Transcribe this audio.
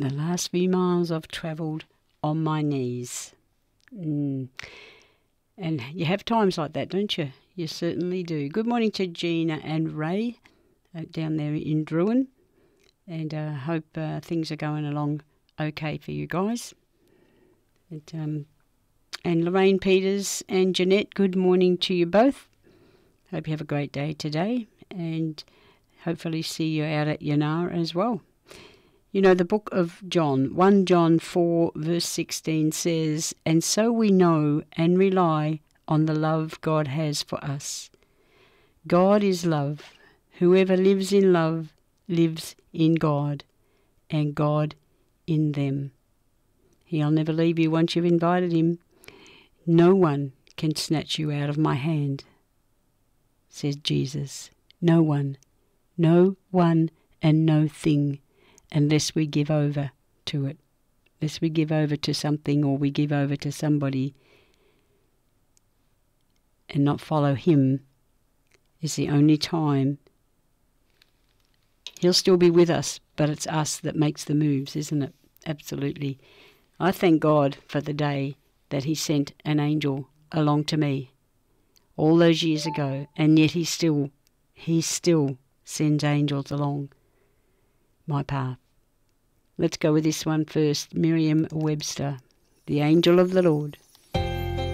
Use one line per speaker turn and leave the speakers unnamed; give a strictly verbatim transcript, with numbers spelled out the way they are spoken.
The last few miles I've travelled on my knees. Mm. And you have times like that, don't you? You certainly do. Good morning to Gina and Ray uh, down there in Druin. And I uh, hope uh, things are going along okay for you guys. And, um, and Lorraine Peters and Jeanette, good morning to you both. Hope you have a great day today. And hopefully see you out at Yanar as well. You know, the book of John, First John four verse sixteen says, "And so we know and rely on the love God has for us. God is love. Whoever lives in love lives in God, and God in them. He'll never leave you once you've invited him. No one can snatch you out of my hand," says Jesus. No one, no one and no thing, unless we give over to it. Unless we give over to something or we give over to somebody and not follow him is the only time. He'll still be with us, but it's us that makes the moves, isn't it? Absolutely. I thank God for the day that he sent an angel along to me all those years ago, and yet he still, he still sends angels along my path. Let's go with this one first. Merriam-Webster, the angel of the Lord.